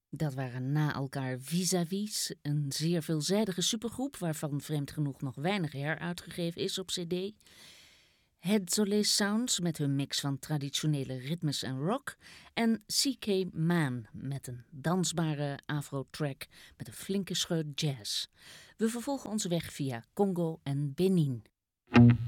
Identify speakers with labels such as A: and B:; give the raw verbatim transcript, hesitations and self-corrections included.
A: Dat waren na elkaar Vis-a-vis, een zeer veelzijdige supergroep waarvan vreemd genoeg nog weinig heruitgegeven is op cd. Head Solé Sounds met hun mix van traditionele ritmes en rock. En C K Man met een dansbare afro-track met een flinke scheut jazz. We vervolgen onze weg via Congo en Benin.